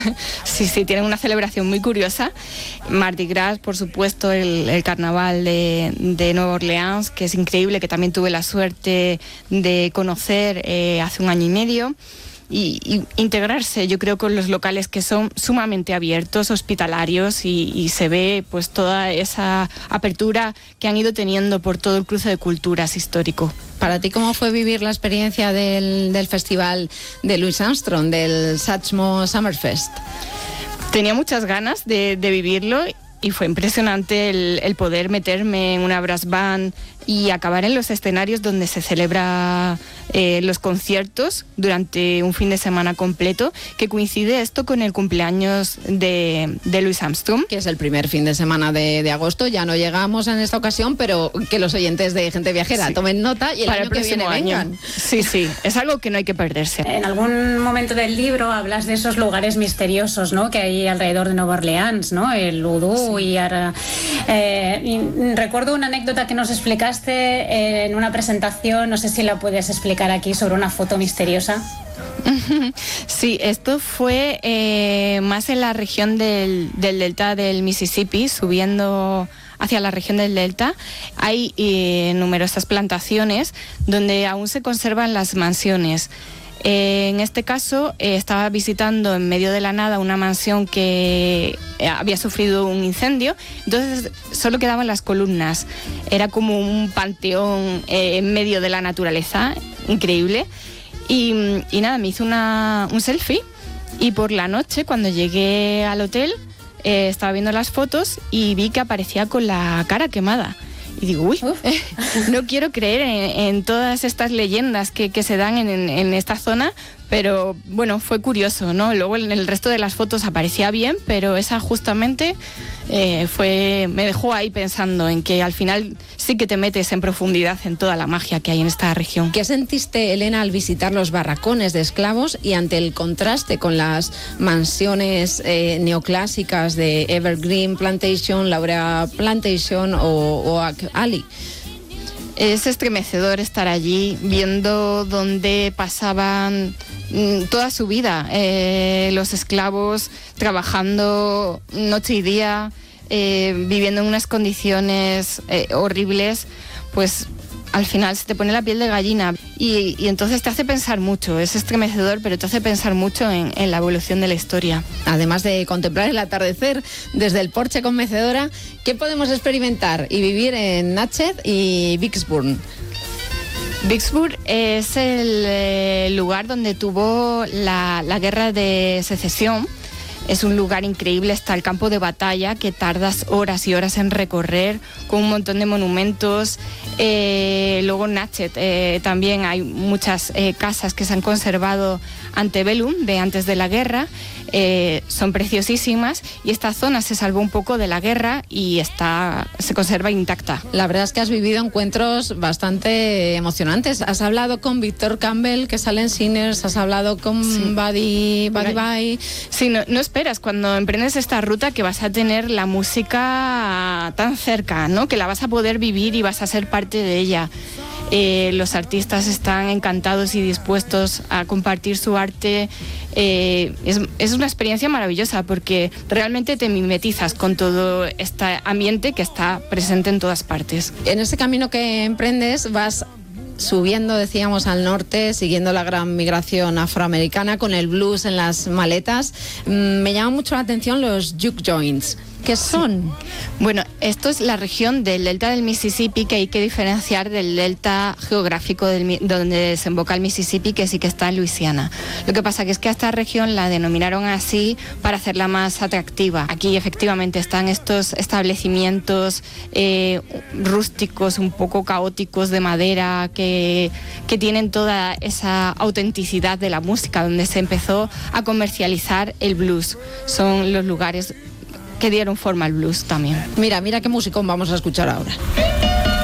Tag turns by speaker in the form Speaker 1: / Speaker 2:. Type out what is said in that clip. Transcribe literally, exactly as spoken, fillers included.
Speaker 1: Sí, sí, tienen una celebración muy curiosa. Mardi Gras, por supuesto, el, el carnaval de, de Nueva Orleans, que es increíble, que también tuve la suerte de conocer eh, hace un año y medio. Y, y integrarse, yo creo, con los locales que son sumamente abiertos, hospitalarios, y, y se ve pues toda esa apertura que han ido teniendo por todo el cruce de culturas histórico.
Speaker 2: Para ti, ¿cómo fue vivir la experiencia del, del festival de Louis Armstrong, del Satchmo Summerfest?
Speaker 1: Tenía muchas ganas de, de vivirlo y fue impresionante el, el poder meterme en una brass band y acabar en los escenarios donde se celebra eh, los conciertos durante un fin de semana completo, que coincide esto con el cumpleaños de, de Louis Armstrong.
Speaker 2: Que es el primer fin de semana de, de agosto. Ya no llegamos en esta ocasión, pero que los oyentes de Gente Viajera sí tomen nota y el
Speaker 1: para
Speaker 2: año
Speaker 1: el
Speaker 2: que viene
Speaker 1: año
Speaker 2: vengan.
Speaker 1: Sí, sí, es algo que no hay que perderse.
Speaker 3: En algún momento del libro hablas de esos lugares misteriosos, ¿no?, que hay alrededor de Nueva Orleans, ¿no?, el vudú, sí. y, ahora, eh, y recuerdo una anécdota que nos explicaste en una presentación, no sé si la puedes explicar aquí, sobre una foto misteriosa.
Speaker 1: Sí, esto fue eh, más en la región del, del delta del Mississippi, subiendo hacia la región del delta. Hay eh, numerosas plantaciones donde aún se conservan las mansiones. Eh, en este caso eh, estaba visitando en medio de la nada una mansión que eh, había sufrido un incendio, entonces solo quedaban las columnas. Era como un panteón eh, en medio de la naturaleza, increíble. Y, y nada, me hice una, un selfie, y por la noche, cuando llegué al hotel, eh, estaba viendo las fotos y vi que aparecía con la cara quemada. Y digo, uy, eh, no quiero creer en, en todas estas leyendas que, que se dan en, en, en esta zona, pero bueno, fue curioso, ¿no? Luego en el resto de las fotos aparecía bien, pero esa justamente eh, fue, me dejó ahí pensando en que al final sí que te metes en profundidad en toda la magia que hay en esta región.
Speaker 2: ¿Qué sentiste, Elena, al visitar los barracones de esclavos y ante el contraste con las mansiones eh, neoclásicas de Evergreen Plantation, Laura Plantation o, o Oak Alley?
Speaker 1: Es estremecedor estar allí viendo dónde pasaban mm, toda su vida eh, los esclavos, trabajando noche y día, eh, viviendo en unas condiciones eh, horribles. Pues al final se te pone la piel de gallina y, y entonces te hace pensar mucho. Es estremecedor, pero te hace pensar mucho en, en la evolución de la historia.
Speaker 2: Además de contemplar el atardecer desde el porche con mecedora, ¿qué podemos experimentar y vivir en Natchez y Vicksburg?
Speaker 1: Vicksburg es el eh, lugar donde tuvo la, la guerra de secesión. Es un lugar increíble, está el campo de batalla que tardas horas y horas en recorrer, con un montón de monumentos. Eh, luego en Natchez eh, también hay muchas eh, casas que se han conservado antebellum, de antes de la guerra. Eh, son preciosísimas y esta zona se salvó un poco de la guerra y está, se conserva intacta.
Speaker 2: La verdad es que has vivido encuentros bastante emocionantes. Has hablado con Víctor Campbell, que sale en Sinners, has hablado con sí. Buddy, Buddy Bye.
Speaker 1: Sí, no, no esperas cuando emprendes esta ruta que vas a tener la música tan cerca, ¿no?, que la vas a poder vivir y vas a ser parte de ella. Eh, los artistas están encantados y dispuestos a compartir su arte. Eh, es, es una experiencia maravillosa porque realmente te mimetizas con todo este ambiente que está presente en todas partes.
Speaker 2: En ese camino que emprendes vas subiendo, decíamos, al norte, siguiendo la gran migración afroamericana, con el blues en las maletas. Me llama mucho la atención los juke joints. ¿Qué son?
Speaker 1: Sí. Bueno, esto es la región del delta del Mississippi, que hay que diferenciar del delta geográfico del, donde desemboca el Mississippi, que sí que está en Luisiana. Lo que pasa que es que a esta región la denominaron así para hacerla más atractiva. Aquí efectivamente están estos establecimientos eh, rústicos, un poco caóticos, de madera, que, que tienen toda esa autenticidad de la música, donde se empezó a comercializar el blues. Son los lugares que dieron forma al blues también.
Speaker 2: Mira, mira qué musicón vamos a escuchar ahora.